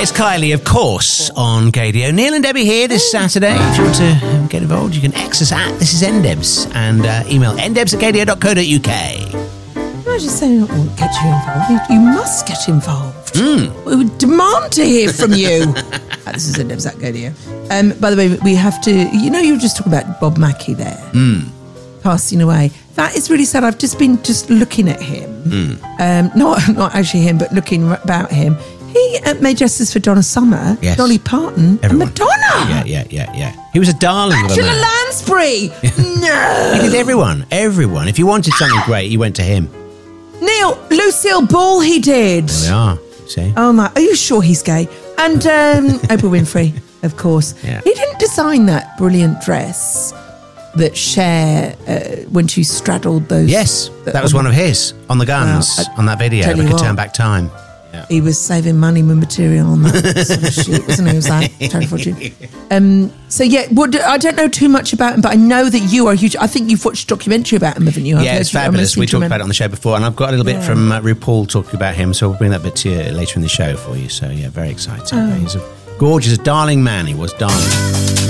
It's Kylie, of course, on KDO. Neil and Debbie here this Saturday. If you want to get involved, you can X us at This Is NDebs and email ndebs@kdo.co.uk. I just say I won't get you involved. You must get involved. We would demand to hear from you. This is ndebs@kdo. By the way, we have to... you were just talking about Bob Mackie there. Passing away. That is really sad. I've just been looking at him. Not actually him, but looking about him. He made dresses for Donna Summer, yes. Dolly Parton, Everyone. and Madonna. Yeah. He was a darling of a Angela man. Lansbury. No. He did everyone. If you wanted something great, you went to him. Neil, Lucille Ball he did. There we are. See? Oh my, are you sure he's gay? And Oprah Winfrey, of course. Yeah. He didn't design that brilliant dress that Cher, when she straddled those... Yes, that was one of his, on the guns, on that video. tell you Like a what. Turn Back Time. Yeah. He was saving money with material on that sort of shoot, wasn't he? It was like Tony Fortune. I don't know too much about him, but I know that you are huge. I think you've watched a documentary about him, haven't you? Yeah, it's fabulous. We talked about it on the show before, and I've got a little bit from RuPaul talking about him, so we'll bring that bit to you later in the show for you. So, yeah, very exciting. He's a gorgeous, darling man. He was darling.